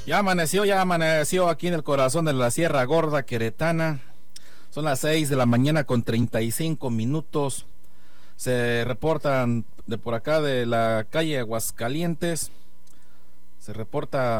Ya amaneció aquí en el corazón de la Sierra Gorda Queretana. Son las 6 de la mañana con 35 minutos. Se reportan de por acá de la calle Aguascalientes. Se reporta